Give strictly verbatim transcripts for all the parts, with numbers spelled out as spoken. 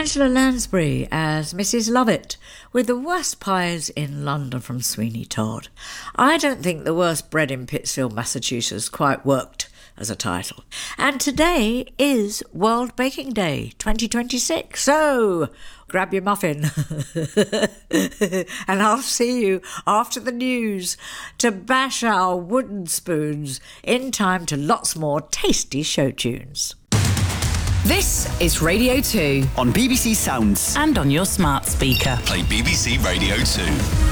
Angela Lansbury as Missus Lovett with the worst pies in London from Sweeney Todd. I don't think the worst bread in Pittsfield, Massachusetts quite worked as a title. And today is World Baking Day twenty twenty-six. So grab your muffin and I'll see you after the news to bash our wooden spoons in time to lots more tasty show tunes. This is Radio two. On B B C Sounds. And on your smart speaker. Play B B C Radio two.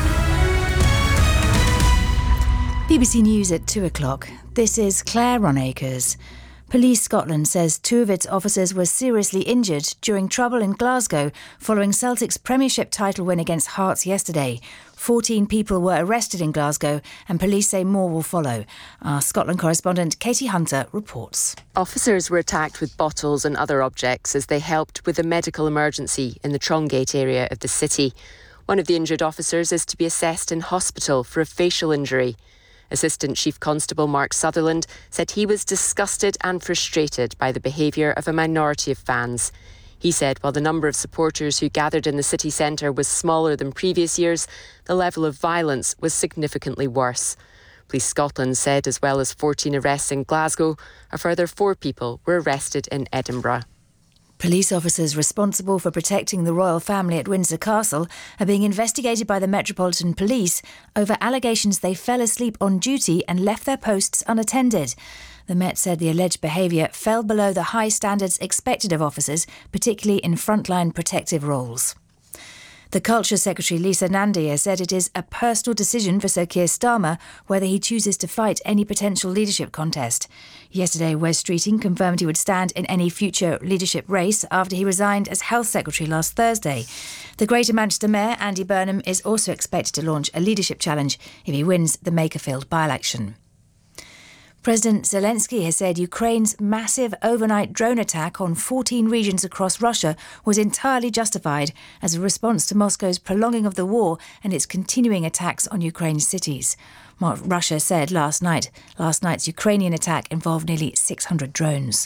B B C News at two o'clock. This is Claire Ronacres. Police Scotland says two of its officers were seriously injured during trouble in Glasgow following Celtic's Premiership title win against Hearts yesterday. fourteen people were arrested in Glasgow and police say more will follow. Our Scotland correspondent Katie Hunter reports. Officers were attacked with bottles and other objects as they helped with a medical emergency in the Trongate area of the city. One of the injured officers is to be assessed in hospital for a facial injury. Assistant Chief Constable Mark Sutherland said he was disgusted and frustrated by the behaviour of a minority of fans. He said while the number of supporters who gathered in the city centre was smaller than previous years, the level of violence was significantly worse. Police Scotland said as well as fourteen arrests in Glasgow, a further four people were arrested in Edinburgh. Police officers responsible for protecting the royal family at Windsor Castle are being investigated by the Metropolitan Police over allegations they fell asleep on duty and left their posts unattended. The Met said the alleged behaviour fell below the high standards expected of officers, particularly in frontline protective roles. The Culture Secretary Lisa Nandia said it is a personal decision for Sir Keir Starmer whether he chooses to fight any potential leadership contest. Yesterday, Wes Streeting confirmed he would stand in any future leadership race after he resigned as Health Secretary last Thursday. The Greater Manchester Mayor, Andy Burnham, is also expected to launch a leadership challenge if he wins the Makerfield by-election. President Zelensky has said Ukraine's massive overnight drone attack on fourteen regions across Russia was entirely justified as a response to Moscow's prolonging of the war and its continuing attacks on Ukraine's cities. Russia said last night, last night's Ukrainian attack involved nearly six hundred drones.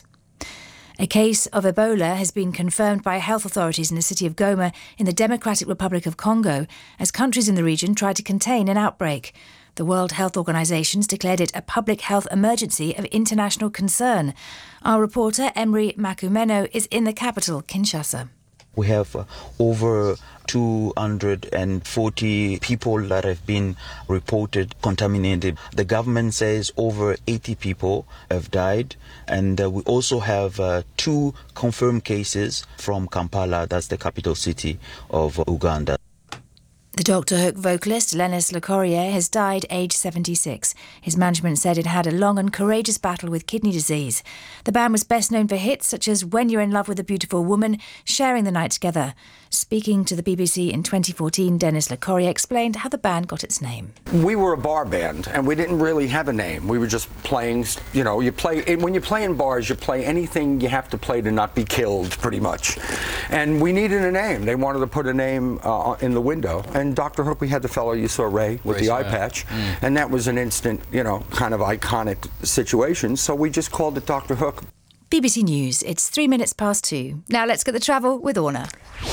A case of Ebola has been confirmed by health authorities in the city of Goma in the Democratic Republic of Congo as countries in the region try to contain an outbreak. The World Health Organization declared it a public health emergency of international concern. Our reporter, Emery Makumeno, is in the capital, Kinshasa. We have uh, over two hundred forty people that have been reported contaminated. The government says over eighty people have died. And uh, we also have uh, two confirmed cases from Kampala, that's the capital city of uh, Uganda. The Doctor Hook vocalist, Lennis LeCorrier, has died aged seventy-six. His management said it had a long and courageous battle with kidney disease. The band was best known for hits such as When You're in Love with a Beautiful Woman, Sharing the Night Together. Speaking to the B B C in twenty fourteen, Dennis LeCorrier explained how the band got its name. We were a bar band, and we didn't really have a name. We were just playing, you know, you play, when you play in bars, you play anything you have to play to not be killed, pretty much. And we needed a name. They wanted to put a name uh, in the window. And Doctor Hook, we had the fellow you saw, Ray, with Ray the eye patch. Mm. And that was an instant, you know, kind of iconic situation. So we just called it Doctor Hook. B B C News, it's three minutes past two. Now let's get the travel with Orna.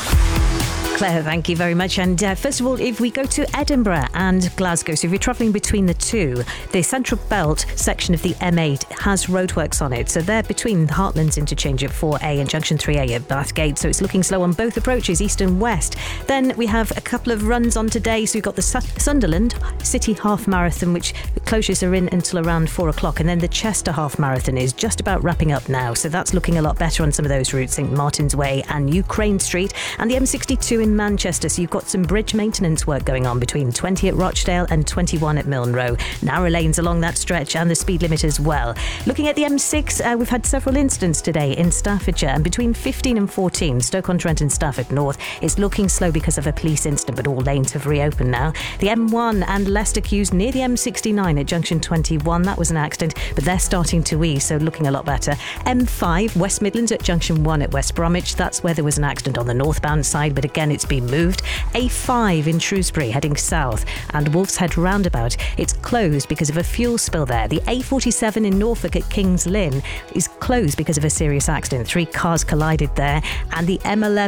Claire, thank you very much. And uh, first of all, if we go to Edinburgh and Glasgow, so if you're travelling between the two, the Central Belt section of the M eight has roadworks on it. So they're between Heartlands interchange at four A and Junction three A at Bathgate. So it's looking slow on both approaches, east and west. Then we have a couple of runs on today. So we've got the Sunderland City Half Marathon, which closures are in until around four o'clock. And then the Chester Half Marathon is just about wrapping up now. So that's looking a lot better on some of those routes, St Martin's Way and Ukraine Street. And the M sixty-two in Manchester, so you've got some bridge maintenance work going on between twenty at Rochdale and twenty-one at Milne Row. Narrow lanes along that stretch and the speed limit as well. Looking at the M six, uh, we've had several incidents today in Staffordshire, and between fifteen and fourteen, Stoke-on-Trent and Stafford North, is looking slow because of a police incident, but all lanes have reopened now. The M one and Leicester queues near the M sixty-nine at Junction twenty-one, that was an accident, but they're starting to ease, so looking a lot better. M five, West Midlands at Junction one at West Bromwich, that's where there was an accident on the northbound side, but again it's been moved. A five in Shrewsbury heading south, and Wolf's Head roundabout, it's closed because of a fuel spill there. The A forty-seven in Norfolk at Kings Lynn is closed because of a serious accident. Three cars collided there. And the M eleven